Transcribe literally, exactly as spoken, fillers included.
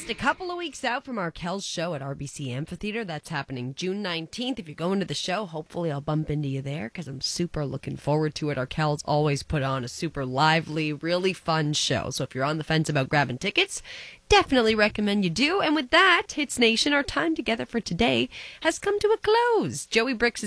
just a couple of weeks out from Arkell's show at R B C Amphitheater. That's happening June nineteenth. If you're going to the show, hopefully I'll bump into you there because I'm super looking forward to it. Arkell's always put on a super lively, really fun show. So if you're on the fence about grabbing tickets, definitely recommend you do. And with that, Hits Nation, our time together for today has come to a close. Joey Bricks is